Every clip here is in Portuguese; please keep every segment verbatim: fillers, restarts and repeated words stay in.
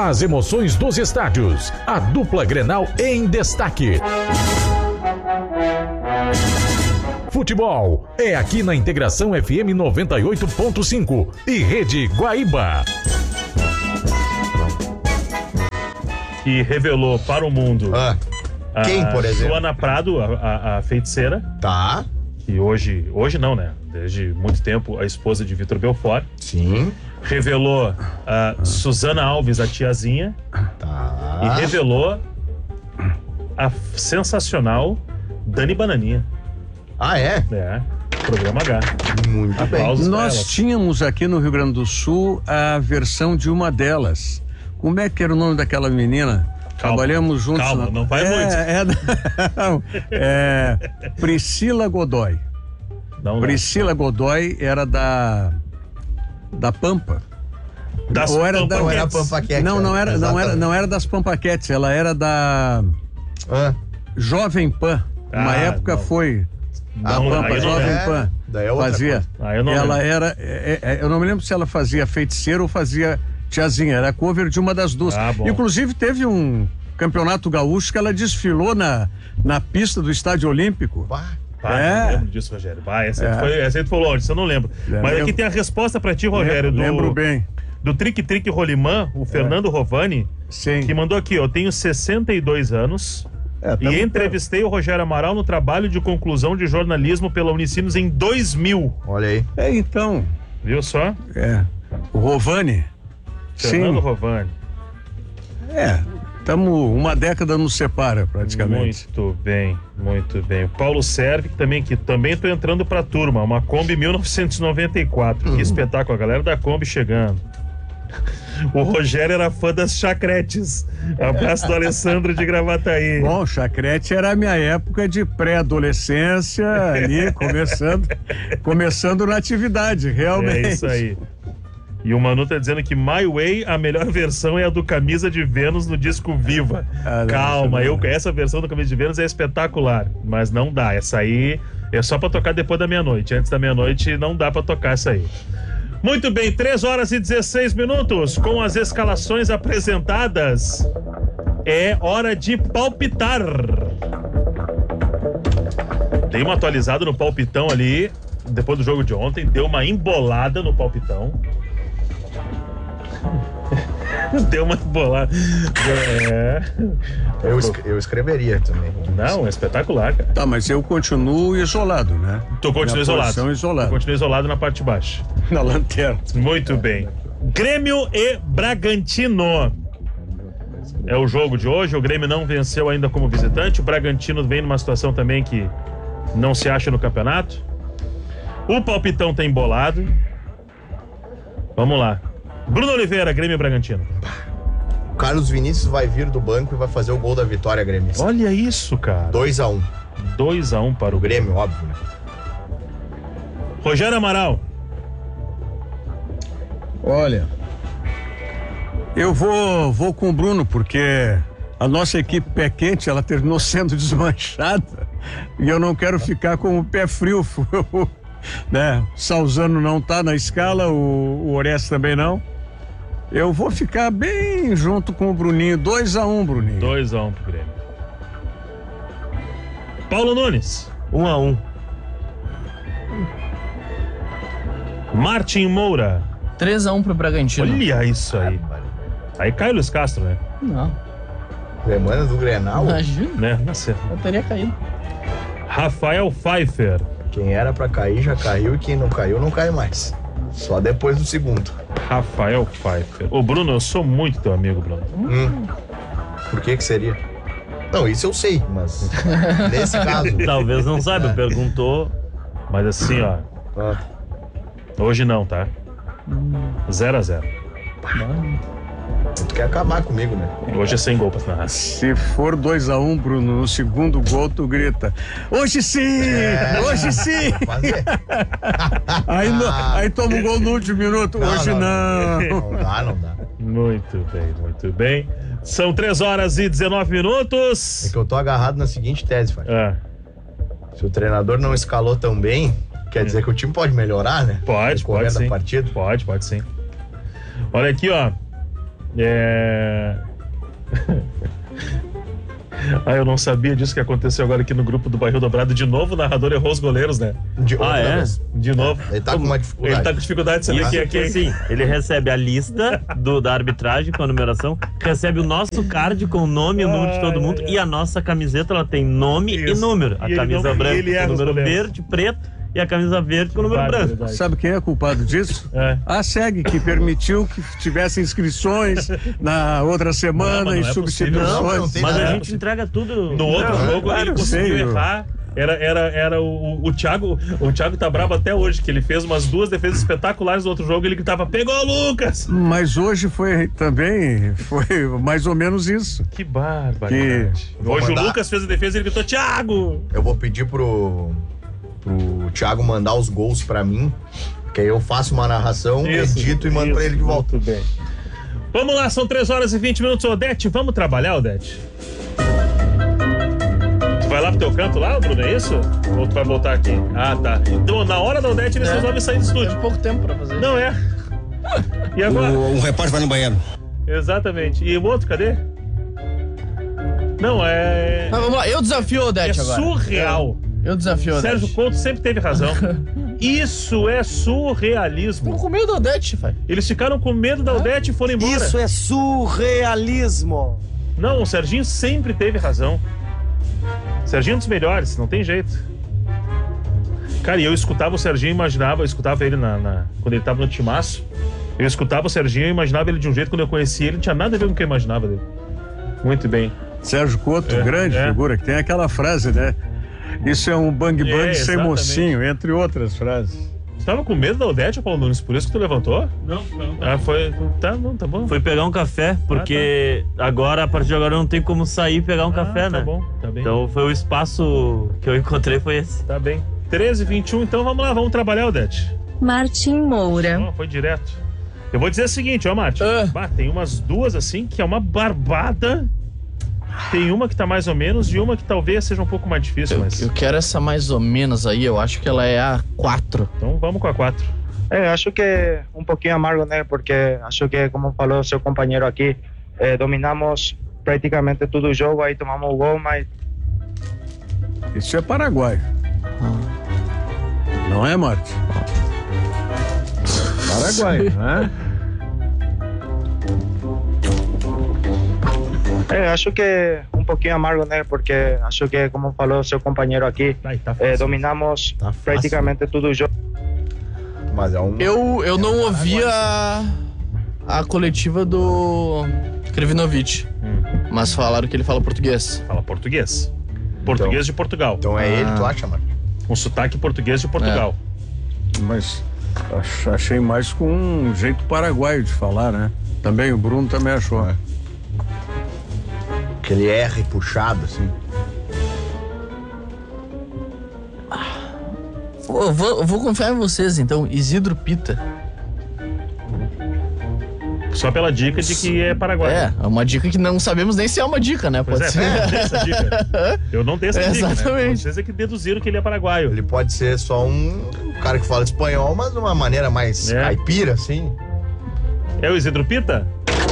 As emoções dos estádios. A dupla Grenal em destaque. Futebol é aqui na Integração F M noventa e oito ponto cinco e Rede Guaíba. Que revelou para o mundo. Ah, quem, por exemplo? Joana Prado, a, a, a feiticeira. Tá. Que hoje, hoje não, né? Desde muito tempo, a esposa de Vitor Belfort. Sim. Revelou a Suzana Alves, a tiazinha. Tá. E revelou a sensacional Dani Bananinha. Ah, é? É. Programa H. Muito Aplausos bem. Nós tínhamos aqui no Rio Grande do Sul a versão de uma delas. Como é que era o nome daquela menina? Calma, Trabalhamos juntos. calma, na... não vai é, muito. É, não, é Priscila Godoy. Não, Priscila não. Godoy era da da Pampa. Das Ou era da, Ou era a Pampaquetes. Pampaquete. não, não era, não era, Exatamente. não era das Pampaquetes, ela era da Ah, Jovem Pan. Uma Ah, época não. foi da Não, Pampa, aí não Jovem é. Pan. Daí é outra Fazia. coisa. Ah, eu não ela lembro. era, é, é, eu não me lembro se ela fazia feiticeira ou fazia tiazinha, era cover de uma das duas. Ah, bom. Inclusive teve um campeonato gaúcho que ela desfilou na, na pista do Estádio Olímpico. Bah. Ah, É. não lembro disso, Rogério. Vai, essa, É. foi, essa aí tu falou onde? Você não lembra. É, Mas lembro. aqui tem a resposta pra ti, Rogério. Do, Lembro bem. do Trick Trick Rolimã, o Fernando Rovani, Sim. que mandou aqui, ó, eu tenho sessenta e dois anos É, tamo- e entrevistei o Rogério Amaral no trabalho de conclusão de jornalismo pela Unicinos em dois mil. Olha aí. É, então, Viu só? é, o Rovani. Fernando Sim. Rovani. É, estamos, uma década nos separa praticamente. Muito bem, muito bem. Paulo Serve, que também que também tô entrando pra turma, uma Kombi mil novecentos e noventa e quatro. Uhum. Que espetáculo, a galera da Kombi chegando. O Rogério era fã das chacretes. Abraço do Alessandro de Gravataí. Bom, chacrete era a minha época de pré-adolescência, ali, começando, começando na atividade, realmente. É isso aí. E o Manu tá dizendo que My Way, a melhor versão é a do Camisa de Vênus no disco Viva. Ah, não, Calma, isso eu, não. essa versão do Camisa de Vênus é espetacular, mas não dá. Essa aí é só pra tocar depois da meia-noite. Antes da meia-noite não dá pra tocar essa aí. Muito bem, três horas e dezesseis minutos, com as escalações apresentadas. É hora de palpitar. Dei uma atualizada no palpitão ali, depois do jogo de ontem, deu uma embolada no palpitão. Deu uma embolada. É. Eu, es- eu escreveria também. Não, é espetacular, cara. Tá, mas eu continuo isolado, né? Tu continua Minha isolado. posição isolada. Tu continua isolado na parte de baixo. Na lanterna. Muito bem. Grêmio e Bragantino. É o jogo de hoje. O Grêmio não venceu ainda como visitante. O Bragantino vem numa situação também que não se acha no campeonato. O palpitão tá embolado. Vamos lá. Bruno Oliveira, Grêmio e Bragantino. O Carlos Vinícius vai vir do banco e vai fazer o gol da vitória gremista. Olha isso, cara. dois a um. dois a um para o O Grêmio, óbvio, né? Rogério Amaral. Olha, eu vou, vou com o Bruno, porque a nossa equipe pé quente, ela terminou sendo desmanchada e eu não quero ficar com o pé frio, né? Salzano não tá na escala, o, o Ores também não. Eu vou ficar bem junto com o Bruninho, dois a um, Bruninho. dois a um pro Grêmio. Paulo Nunes. um a um. Martin Moura. três a um pro Bragantino. Olha isso aí. Aí cai o Luiz Castro, né? Não, Semana do Grenal, imagina, né? Nossa. eu teria caído. Rafael Pfeiffer. quem era pra cair já caiu e quem não caiu não cai mais. Só depois do segundo. Rafael Pfeiffer. Ô, Bruno, eu sou muito teu amigo, Bruno. Hum. Por que que seria? Não, isso eu sei, mas nesse caso... Talvez não saiba, perguntou. Mas assim, ó. Ah, Hoje não, tá? zero a zero. tu quer acabar comigo, né? Hoje é sem gol pra narrar. Se for dois a um, Bruno, no segundo gol tu grita: hoje sim! É. Hoje sim! Fazer. Aí, no- aí toma um gol no último minuto. Não, hoje não, não. Não dá, não dá. Muito bem, muito bem. São três horas e dezenove minutos. É que eu tô agarrado na seguinte tese, Fábio. Ah, Se o treinador não escalou tão bem, quer dizer que o time pode melhorar, né? pode, Decorrer pode da sim. partida. Pode, pode sim. Olha aqui, ó. É... Ah, eu não sabia disso que aconteceu agora aqui no grupo do Bairro Dobrado. De novo, o narrador errou os goleiros, né? De Ah, é? vez. De novo. Ele tá com uma dificuldade. Ele tá com dificuldade de saber Isso quem é que, quem. assim, ele recebe a lista do, da arbitragem com a numeração, recebe o nosso card com o nome e o número de todo Ai, mundo, ai, ai. e a nossa camiseta, ela tem nome Isso. e número. A E ele camisa não- branca ele com erra o os número goleiros. verde, preto, e a camisa verde com o número branco. Verdade. Sabe quem é culpado disso? É. A SEG, que permitiu que tivesse inscrições na outra semana Não, mas e não é possível. substituições. Não, não tem Mas a nada. gente entrega tudo. No outro Não, jogo claro, ele eu conseguiu sei, eu- errar. Era, era, era o, o, o Thiago. O Thiago tá bravo até hoje, que ele fez umas duas defesas espetaculares no outro jogo. Ele gritava: pegou o Lucas! Mas hoje foi também, foi mais ou menos isso. Que barbaridade. Vou Hoje mandar- o Lucas fez a defesa e ele gritou: Thiago! Eu vou pedir pro, pro Thiago mandar os gols pra mim, que aí eu faço uma narração, edito e mando pra ele de volta. Muito bem. Vamos lá, são três horas e vinte minutos. Odete, vamos trabalhar, Odete? Tu vai lá pro teu canto lá, Bruno, é isso? Ou tu vai voltar aqui? Ah, tá. Então, na hora da Odete, eles É. resolvem sair do estúdio. Tem pouco tempo pra fazer. Não é. E agora? O, o repórter vai no banheiro. Exatamente. E o outro, cadê? Não, é. Mas vamos lá, eu desafio o É Odete agora. surreal. Eu desafio o Odete. Sérgio Couto sempre teve razão. Isso é surrealismo. Ficou com medo do Odete, pai. Eles ficaram com medo da Odete e foram embora. Isso é surrealismo. Não, o Serginho sempre teve razão. Serginho é um dos melhores, não tem jeito. Cara, e eu escutava o Serginho e imaginava, eu escutava ele na, na- quando ele tava no timaço. Eu escutava o Serginho e imaginava ele de um jeito, quando eu conhecia ele, não tinha nada a ver com o que eu imaginava dele. Muito bem. Sérgio Couto, É, grande é. figura, que tem aquela frase, né? Isso é um bang bang É, sem exatamente. mocinho, entre outras frases. Você tava com medo da Odete, Paulo Nunes, por isso que tu levantou? Não, não. Ah, foi. Tá bom, tá bom. Foi pegar um café, porque agora, a partir de agora, não tem como sair e pegar um Ah, café, tá né? bom, tá bem. Então foi o espaço que eu encontrei, foi esse. Tá bem. treze e vinte e um, então vamos lá, vamos trabalhar, Odete. Martim Moura. Ó, foi direto. Eu vou dizer o seguinte, ó, Mate. Ah. Bah, tem umas duas assim que é uma barbada. Tem uma que tá mais ou menos e uma que talvez seja um pouco mais difícil, Eu, mas. eu quero essa mais ou menos aí, eu acho que ela é a quatro. Então vamos com a quatro. É, acho que um pouquinho amargo, né? Porque acho que, como falou seu companheiro aqui, eh, dominamos praticamente todo o jogo, aí tomamos o gol, mas Isso é Paraguai. Não é, Marte? Paraguai, né? é, acho que um pouquinho amargo, né? Porque acho que, como falou seu companheiro aqui, Ai, tá eh, fácil. dominamos Tá fácil. praticamente todo o jogo. Mas é um. Eu, eu não ouvi a, a coletiva do Krivinovic, Hum. mas falaram que ele fala português. Fala português. Português de Portugal. Então é ele, tu acha, mano? Com sotaque português de Portugal. Mas ach- achei mais com um jeito paraguaio de falar, né? Também, o Bruno também achou. É. Aquele R puxado, assim. Eu vou, eu vou confiar em vocês, então. Isidro Pita. Só pela dica de que é Paraguai. É, é uma dica que não sabemos nem se é uma dica, né? Pois Pode é, ser. eu não dei essa dica. Eu não dei essa É, dica, né? exatamente. Vocês é que deduziram que ele é paraguaio. Ele pode ser só um cara que fala espanhol, mas de uma maneira mais É. caipira, assim. É o Isidro Pita?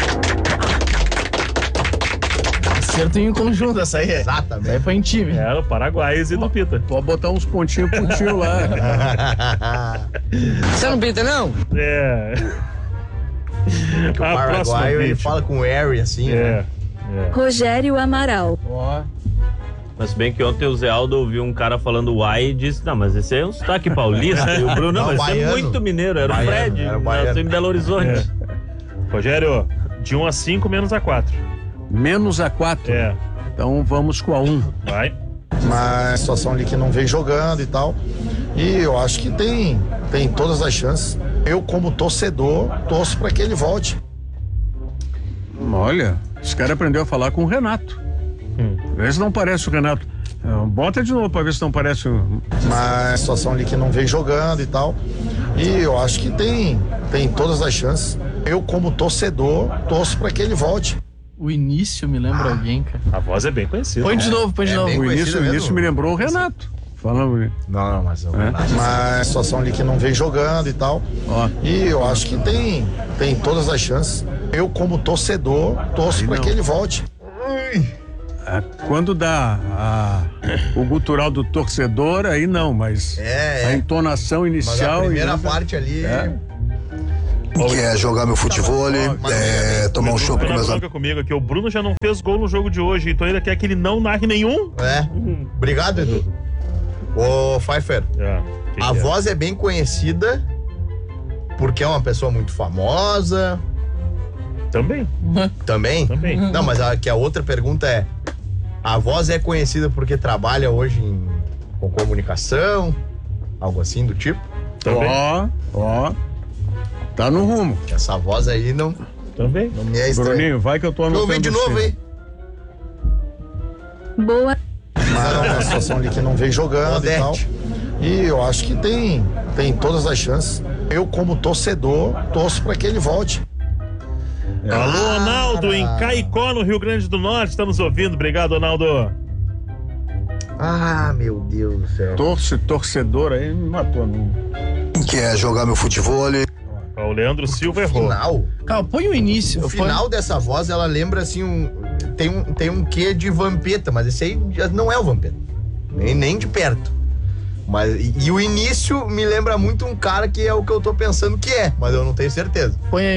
Acerto em conjunto, essa aí. Essa aí Exatamente. foi em time. É, o Paraguai Isidro Pita. Pode botar uns pontinhos pro tio lá. Você não pinta, não? É. Que o A próxima paraguaio, ele vítima. fala com R, assim, É. né? Rogério Amaral. Ó. Mas bem que ontem o Zé Aldo ouviu um cara falando uai e disse, não, mas esse aí é um sotaque paulista. E o Bruno, não, Não, mas esse é baiano. muito mineiro, era Baiano, o Fred, era o baiano. nasceu em Belo Horizonte. Rogério, de um a cinco menos a quatro. Menos a quatro. É. Então vamos com a um. Vai. Mas a situação ali que não vem jogando e tal. E eu acho que tem, tem todas as chances. Eu, como torcedor, torço para que ele volte. Olha, esse cara aprendeu a falar com o Renato. Hum. Vê se não parece o Renato. É, bota de novo pra ver se não parece o... Mas a situação ali que não vem jogando e tal. E eu acho que tem, tem todas as chances. Eu, como torcedor, torço para que ele volte. O início me lembra alguém, cara. A voz é bem conhecida. Põe de novo, põe de É novo. bem O conhecido início, o mesmo. início me lembrou o Renato. Falando. Não, não, mas... É? Mas a situação ali que não vem jogando e tal. Ó. E eu acho que tem, tem todas as chances. Eu, como torcedor, torço para que ele volte. É, quando dá a, o gutural do torcedor, aí não, mas É, a é. entonação Mas inicial. a primeira e- parte ali... É. Que é jogar meu futebol, é, tomar um chopp com meus amigos. comigo aqui. O Bruno já não fez gol no jogo de hoje, então ainda quer que ele não narre nenhum? É. Obrigado, Edu. Ô, Pfeiffer, É. Que a que é? voz é bem conhecida porque é uma pessoa muito famosa. Também. Também? Também. Não, mas a, que a outra pergunta é: a voz é conhecida porque trabalha hoje em, com comunicação? Algo assim do tipo? Também. Ó, ó. Tá no rumo. Essa voz aí não, Também. não me é estranha. Bruninho, vai que eu tô Deixa eu ouvir anotando de novo sim. aí. Boa. Mas é uma situação ali que não vem jogando e tal. Odete. E eu acho que tem, tem todas as chances. Eu, como torcedor, torço para que ele volte. Alô, Ronaldo, em Caicó, no Rio Grande do Norte, está nos ouvindo. Obrigado, Ronaldo. Ah, meu Deus do céu. Torce, torcedor aí me matou. Não. Que é jogar meu futebol. Ó, o Leandro Silva errou. Final, Calma, põe o início. o põe- final dessa voz, ela lembra assim um. Tem um, tem um quê de Vampeta, mas esse aí já não é o Vampeta. Nem, nem de perto. Mas, e, e o início me lembra muito um cara que é o que eu tô pensando que é, mas eu não tenho certeza. Põe aí.